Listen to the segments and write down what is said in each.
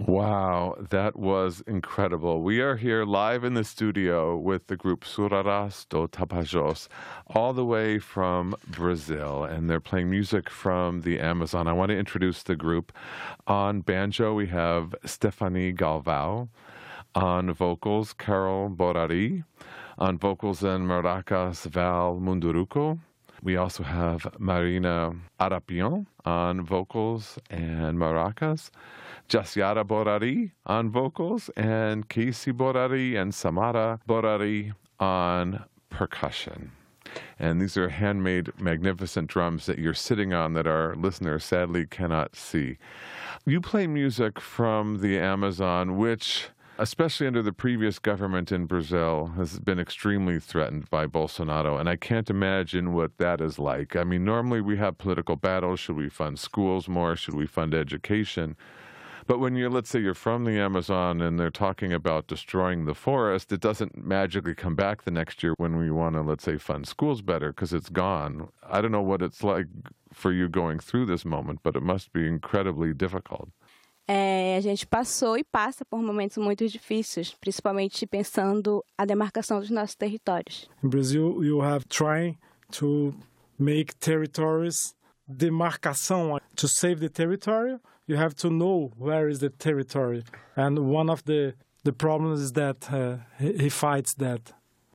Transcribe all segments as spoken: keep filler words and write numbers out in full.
Wow, that was incredible. We are here live in the studio with the group Suraras do Tapajós, all the way from Brazil, and they're playing music from the Amazon. I want to introduce the group. On banjo, we have Stephanie Galvão. On vocals, Carol Borari. On vocals and maracas, Val Munduruco. We also have Marina Arapion on vocals and maracas, Jaciara Borari on vocals, and Casey Borari and Samara Borari on percussion. And these are handmade, magnificent drums that you're sitting on that our listeners sadly cannot see. You play music from the Amazon, which, especially under the previous government in Brazil, has been extremely threatened by Bolsonaro. And I can't imagine what that is like. I mean, normally we have political battles. Should we fund schools more? Should we fund education? But when you're, let's say you're from the Amazon and they're talking about destroying the forest, it doesn't magically come back the next year when we want to, let's say, fund schools better because it's gone. I don't know what it's like for you going through this moment, but it must be incredibly difficult. É, a gente passou e passa por momentos muito difíceis, principalmente pensando a demarcação dos nossos territórios. In Brazil, you have trying to make territories demarcação. To save the territory, you have to know where is the territory. And one of the, the problems is that uh, he, he fights that.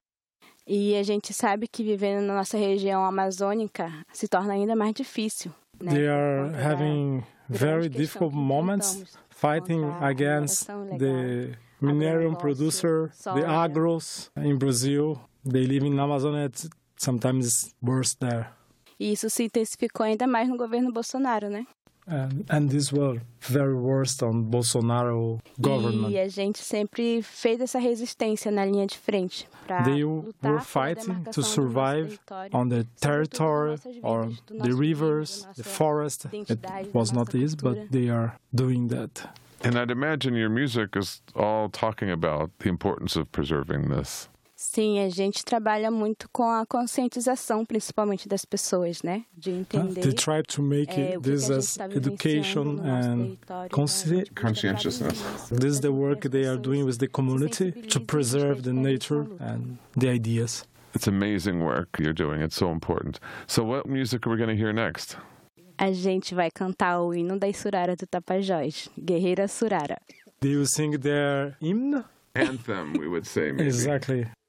E a gente sabe que vivendo na nossa região amazônica se torna ainda mais difícil. Né? They are having very difficult moments fighting against the minerium producer, the agros in Brazil. They live in Amazonia, sometimes it's worse there. E isso se intensificou ainda mais no governo Bolsonaro, né? And, and this was very worst on Bolsonaro government. E a gente sempre fez essa resistência na linha de frente para They lutar were fighting to survive on the territory or the rivers, the forest. It was not easy, but they are doing that. And I'd imagine your music is all talking about the importance of preserving this. Sim, a gente trabalha muito com a conscientização, principalmente das pessoas, né? De entender. They try to make é, it, this as education and consci conscientiousness. This is the work they are doing with the community to preserve the nature and the ideas. It's amazing work you're doing. It's so important. So what music are we going to hear next? A gente vai cantar o hino da Surara do Tapajós, Guerreira Surara. Do you sing their hymn? Anthem, we would say, maybe. Exactly.